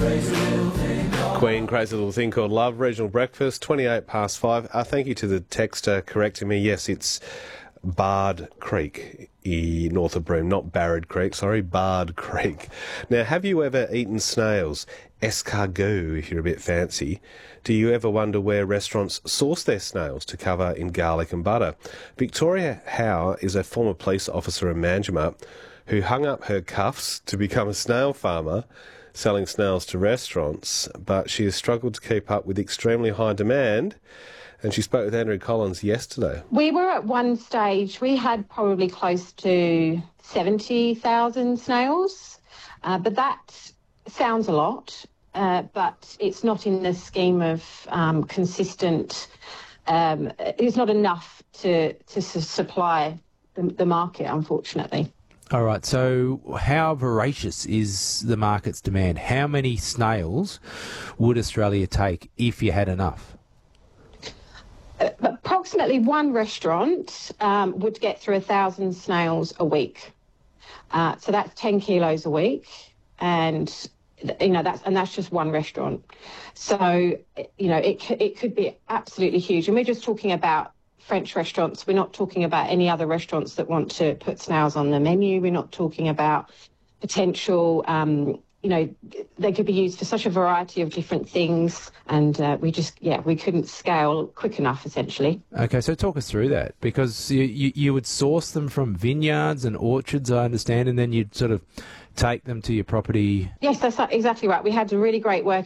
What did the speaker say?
Queen, Crazy Little Thing Called Love, Regional Breakfast, 28 past 5. Thank you to the texter correcting me. Yes, it's Bard Creek, north of Broome, not Barrett Creek, sorry, Bard Creek. Now, have you ever eaten snails? Escargot, if you're a bit fancy. Do you ever wonder where restaurants source their snails to cover in garlic and butter? Victoria Howe is a former police officer in Manjimup who hung up her cuffs to become a snail farmer, selling snails to restaurants, but she has struggled to keep up with extremely high demand, and she spoke with Andrew Collins yesterday. We were at one stage, we had probably close to 70,000 snails, but that sounds a lot, but it's not in the scheme of consistent, it's not enough to supply the market, unfortunately. All right, so how voracious is the market's demand? How many snails would Australia take if you had enough? Approximately one restaurant would get through 1,000 snails a week. So that's 10 kilos a week, and that's just one restaurant. So it could be absolutely huge, and we're just talking about French restaurants. We're not talking about any other restaurants that want to put snails on the menu. We're not talking about potential, they could be used for such a variety of different things, and we couldn't scale quick enough, essentially. Okay, so talk us through that, because you would source them from vineyards and orchards, I understand, and then you'd sort of take them to your property. Yes, that's exactly right. We had a really great work